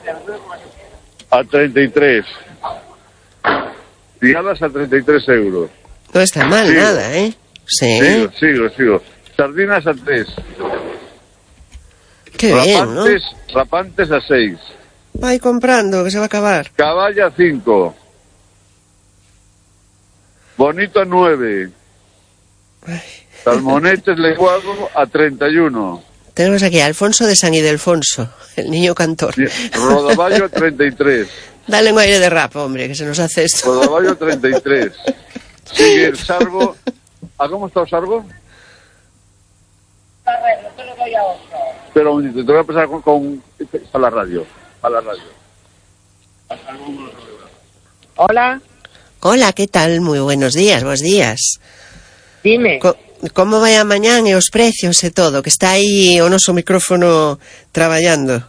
A 33. Cigalas a 33 euros. No está mal, sigo. Nada, ¿eh? Sí. Sigo. Sardinas a 3. Qué bien, ¿no? Rapantes a 6. Va ahí comprando, que se va a acabar. Caballa a 5. Bonito a 9. Salmonetes lenguado a 31. Tenemos aquí a Alfonso de San Ildefonso, el niño cantor. Rodaballo a 33. Dale un aire de rap, hombre, que se nos hace esto. Rodaballo a 33. Sigue el Sargo. ¿A cómo está el Sargo? Espera un momento, te voy a pasar con a la radio. Hola. Hola, ¿qué tal? Muy buenos días. Dime. Como vai a mañán e os precios e todo? Que está aí o noso micrófono traballando.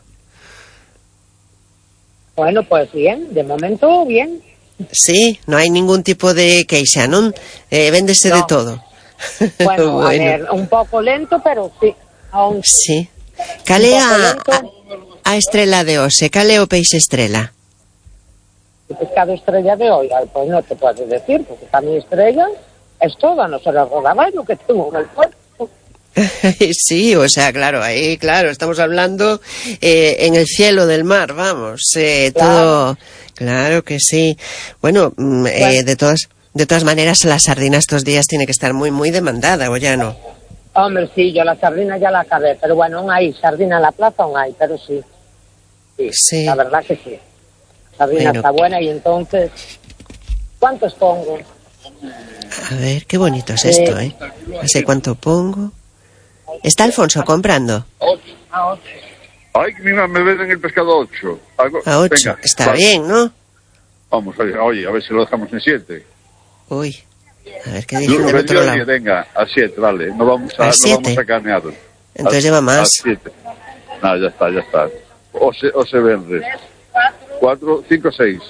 Bueno, pues bien, de momento bien. Sí, non hai ningún tipo de queixa, non? Véndese de todo. Bueno, a ver, un pouco lento, pero sí. Aún sí. Cal é a estrela de hoxe? Cal é o peixe estrela? El pescado estrella de hoy, pues no te puedo decir, porque para mi estrella es toda, no será el rodaballo que tengo en el cuerpo. Sí, o sea, claro, ahí, claro, estamos hablando en el cielo del mar, vamos, claro. Todo, claro que sí. Bueno, de todas maneras, la sardina estos días tiene que estar muy, muy demandada, ¿o ya no? Hombre, sí, yo la sardina ya la acabé, pero bueno, aún hay sardina en la plaza, aún hay, pero sí. Sí. La verdad que sí. La sardina está buena y entonces, ¿cuántos pongo? A ver, qué bonito es esto, ¿eh? No sé cuánto pongo. ¿Está Alfonso comprando? A 8. Ay, mira, me venden el pescado a 8. A 8, venga, está bien, ¿no? Vamos, oye, a ver si lo dejamos en 7. Uy, a ver qué dicen del otro lado. Venga, a 7, vale, no vamos a carnear. Entonces lleva más. A 7. No, ya está. O se vende. 4, 5, 6.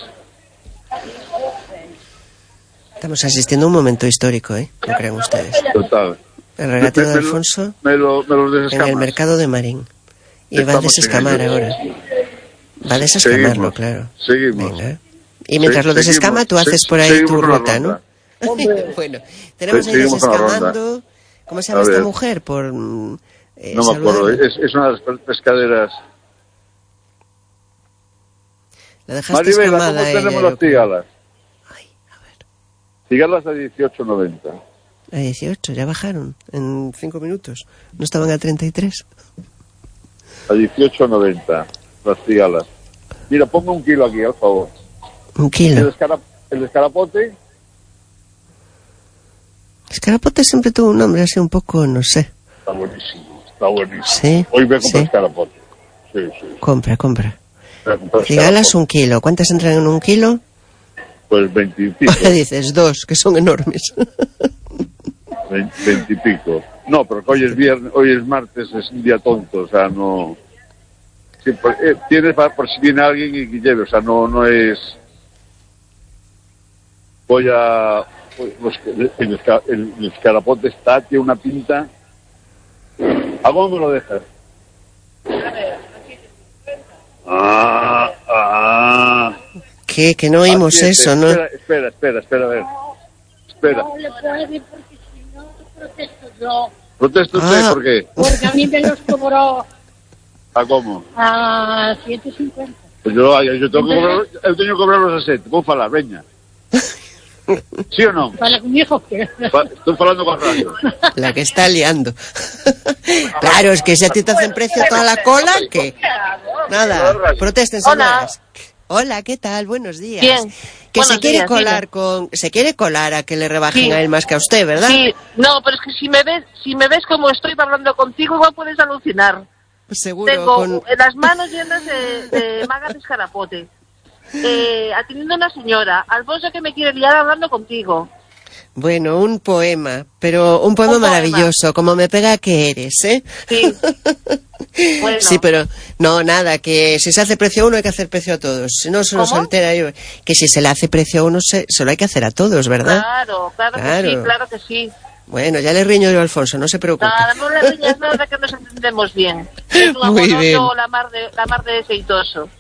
Estamos asistiendo a un momento histórico, ¿eh? ¿No creen ustedes? Total. El regateo de Alfonso me lo en el mercado de Marín. Y va a desescamar ahora. Va a desescamarlo, claro. Seguimos. Venga. Y mientras lo desescama, tú haces por ahí tu ruta, ¿no? Bueno, tenemos ahí desescamando. ¿Cómo se llama esta mujer? No me acuerdo. Es una de las pescaderas. La dejaste escamada. ¿Cómo tenemos las cigalas? Cigalas a 18,90. A 18, ya bajaron en 5 minutos. ¿No estaban a 33? A 18,90 las cigalas. Mira, ponme 1 kilo aquí, al favor. 1 kilo. El escarapote. Escarapote siempre tuvo un nombre así un poco, no sé. Está buenísimo. Sí. Hoy voy a comprar escarapote. Sí. Compra. Cigalas 1 kilo. ¿Cuántas entran en 1 kilo? Pues 20 y pico. Dices 2, que son enormes. 20 y pico. No, pero hoy es viernes, hoy es martes, es un día tonto, o sea, no... Sí, tienes por si viene alguien y lleve, o sea, no es... El escarapote tiene una pinta... ¿A cómo me lo dejas? ¿Qué? Que no oímos eso, ¿no? Espera, a ver. Espera. No le puedo decir porque si no protesto yo. ¿Protesta usted por qué? Porque a mí me los cobró... ¿A cómo? A 7,50. Pues yo tengo que cobrarlos a 7. Vou falar, veña. ¿Sí o no? Para con mi hijo que... Estoy hablando con radio. La que está liando. Claro, es que si a ti te hacen precio toda la cola, que... Nada, protesten, señoras. Hola, ¿qué tal? Buenos días. Bien. Que se quiere colar a que le rebajen a él más que a usted, ¿verdad? Sí, no, pero es que si me ves como estoy hablando contigo, igual puedes alucinar. Seguro. Tengo las manos llenas de magas de escarapote. Atendiendo a una señora, Alfonso que me quiere liar hablando contigo. Bueno, un poema, pero un poema maravilloso, como me pega que eres, ¿eh? Sí. Bueno. Sí, pero no, nada, que si se hace precio a uno hay que hacer precio a todos. Si no, se nos altera. Que si se le hace precio a uno, se lo hay que hacer a todos, ¿verdad? Claro que sí. Bueno, ya le riño yo a Alfonso, no se preocupe. Nada, no le riñas nada, que nos entendemos bien. Muy bien. La mar de aceitoso.